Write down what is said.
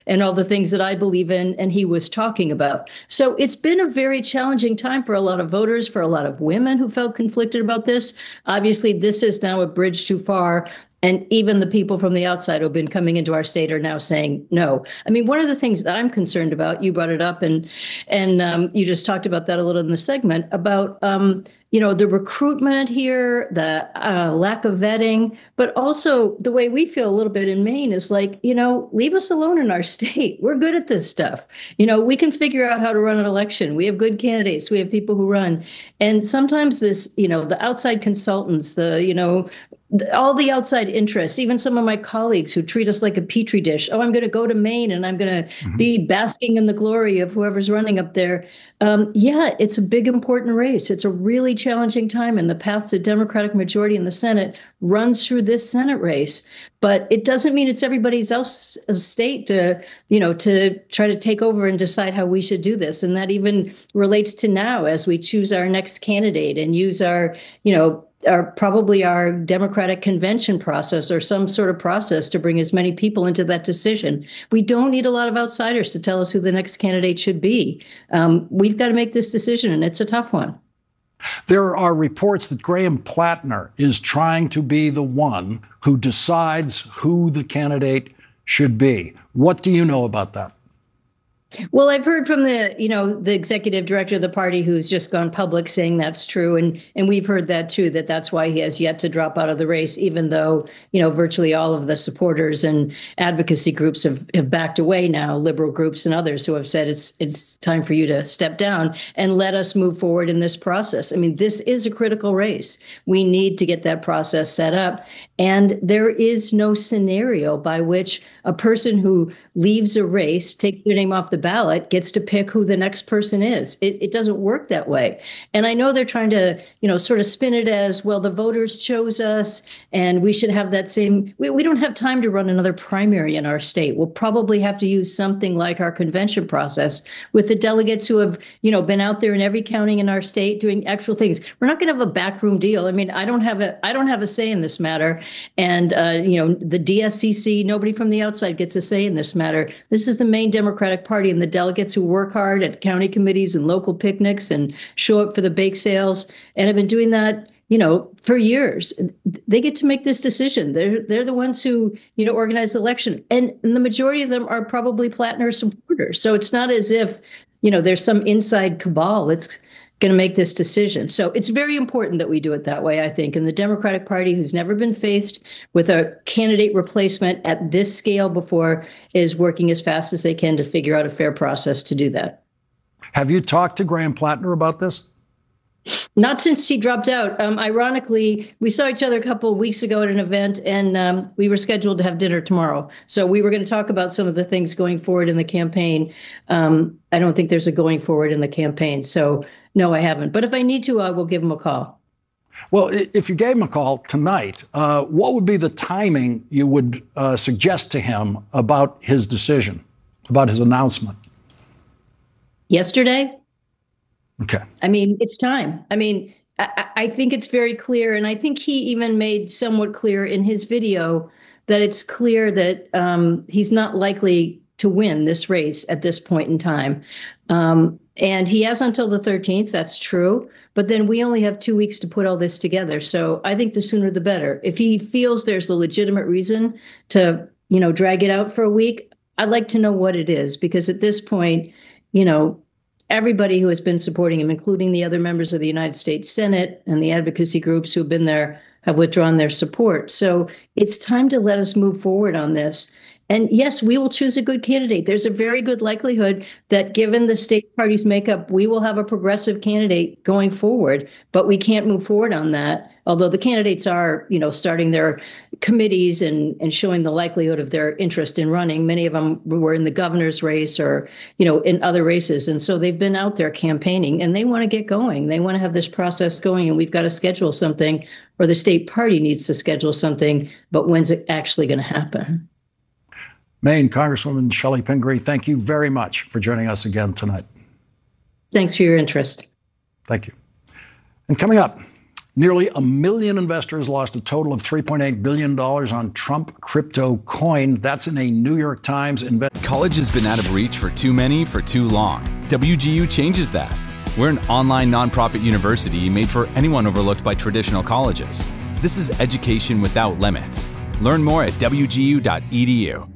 and all the things that I believe in and he was talking about. So it's been a very challenging time for a lot of voters, for a lot of women who felt conflicted about this. Obviously, this is now a bridge too far. And even the people from the outside who've been coming into our state are now saying no. I mean, one of the things that I'm concerned about, you brought it up, and you just talked about that a little in the segment about the recruitment here, the lack of vetting, but also the way we feel a little bit in Maine is like, leave us alone in our state. We're good at this stuff. We can figure out how to run an election. We have good candidates. We have people who run. And sometimes this, the outside consultants, all the outside interests, even some of my colleagues who treat us like a petri dish. Oh, I'm going to go to Maine and I'm going to be basking in the glory of whoever's running up there. Yeah, it's a big, important race. It's a really challenging time, and the path to Democratic majority in the Senate runs through this Senate race. But it doesn't mean it's everybody's else state to try to take over and decide how we should do this. And that even relates to now as we choose our next candidate and use our Democratic convention process or some sort of process to bring as many people into that decision. We don't need a lot of outsiders to tell us who the next candidate should be. We've got to make this decision, and it's a tough one. There are reports that Graham Plattner is trying to be the one who decides who the candidate should be. What do you know about that? Well, I've heard from the executive director of the party who's just gone public saying that's true. And we've heard that, too, that's why he has yet to drop out of the race, even though, virtually all of the supporters and advocacy groups have backed away now, liberal groups and others who have said it's time for you to step down and let us move forward in this process. I mean, this is a critical race. We need to get that process set up. And there is no scenario by which a person who leaves a race, takes their name off the ballot, gets to pick who the next person is. It doesn't work that way. And I know they're trying to, sort of spin it as, well, the voters chose us and we should have that same. We don't have time to run another primary in our state. We'll probably have to use something like our convention process with the delegates who have, been out there in every county in our state doing actual things. We're not going to have a backroom deal. I mean, I don't have a say in this matter. And, the DSCC, nobody from the outside gets a say in this matter. This is the Maine Democratic Party, and the delegates who work hard at county committees and local picnics and show up for the bake sales and have been doing that, for years. They get to make this decision. They're the ones who, organize the election. And the majority of them are probably Plattner supporters. So it's not as if, there's some inside cabal that's going to make this decision. So it's very important that we do it that way, I think. And the Democratic Party, who's never been faced with a candidate replacement at this scale before, is working as fast as they can to figure out a fair process to do that. Have you talked to Graham Plattner about this? Not since he dropped out. Ironically, we saw each other a couple of weeks ago at an event, and we were scheduled to have dinner tomorrow. So we were going to talk about some of the things going forward in the campaign. I don't think there's a going forward in the campaign. So no, I haven't. But if I need to, I will give him a call. Well, if you gave him a call tonight, what would be the timing you would suggest to him about his decision, about his announcement? Yesterday. Okay. I mean, it's time. I mean, I think it's very clear. And I think he even made somewhat clear in his video that it's clear that he's not likely to win this race at this point in time. And he has until the 13th. That's true. But then we only have 2 weeks to put all this together. So I think the sooner the better. If he feels there's a legitimate reason to, drag it out for a week, I'd like to know what it is, because at this point, everybody who has been supporting him, including the other members of the United States Senate and the advocacy groups who have been there, have withdrawn their support. So it's time to let us move forward on this. And yes, we will choose a good candidate. There's a very good likelihood that given the state party's makeup, we will have a progressive candidate going forward, but we can't move forward on that. Although the candidates are, starting their committees and showing the likelihood of their interest in running. Many of them were in the governor's race or, in other races. And so they've been out there campaigning and they want to get going. They want to have this process going, and we've got to schedule something, or the state party needs to schedule something. But when's it actually going to happen? Maine Congresswoman Chellie Pingree, thank you very much for joining us again tonight. Thanks for your interest. Thank you. And coming up, Nearly 1 million investors lost a total of $3.8 billion on Trump crypto coin. That's in a New York Times College has been out of reach for too many for too long. WGU changes that. We're an online nonprofit university made for anyone overlooked by traditional colleges. This is education without limits. Learn more at WGU.edu.